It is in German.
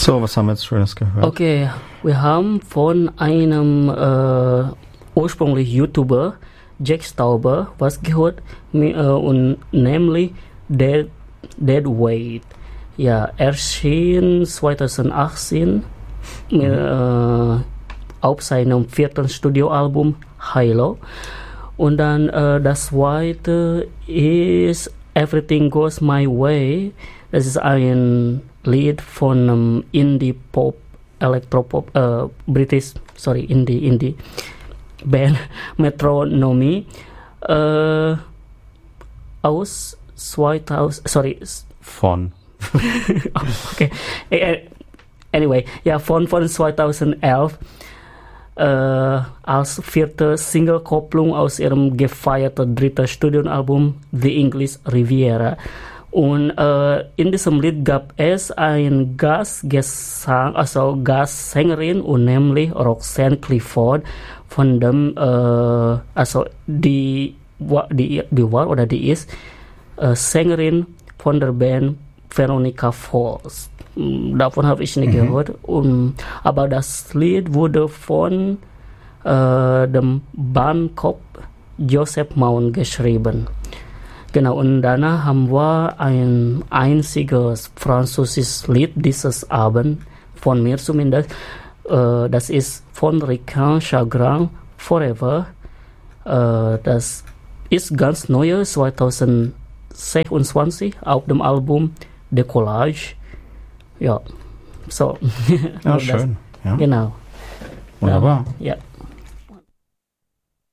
So, was haben wir jetzt Schönes gehört? Okay, wir haben von einem ursprünglich YouTuber, Jack Stauber, was gehört, und nämlich Dead Weight. Ja, erschien 2018 auf seinem 4. Studioalbum Halo. Und dann das zweite ist Everything Goes My Way. Das ist ein Lied von Indie-Pop, Electropop, Indie Band Metronomy aus 2000, Von. okay. Anyway, ja, von 2011 als 4. Single-Kopplung aus ihrem gefeierten 3. Studioalbum The English Riviera. Und in diesem Lied gab es einen Gastgesang, also Gastsängerin, und nämlich Roxanne Clifford, von dem, also die ist Sängerin von der Band Veronica Falls. Davon habe ich nicht gehört. Aber das Lied wurde von dem Bandkopf Joseph Mount geschrieben. Genau, und danach haben wir ein einziges französisches Lied dieses Abend, von mir zumindest. Das ist von Ricard Chagrin, Forever. Das ist ganz neu, 2026, auf dem Album The Collage. Ja, so. Ja, schön. Ja. Genau. Wunderbar. Ja.